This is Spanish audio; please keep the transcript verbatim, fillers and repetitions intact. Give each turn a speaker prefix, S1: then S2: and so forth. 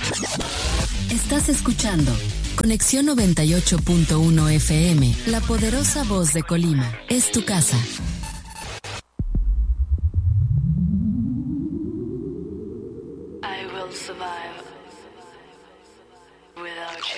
S1: Estás escuchando Conexión noventa y ocho punto uno F M, la poderosa voz de Colima. Es tu casa.
S2: I will survive without you.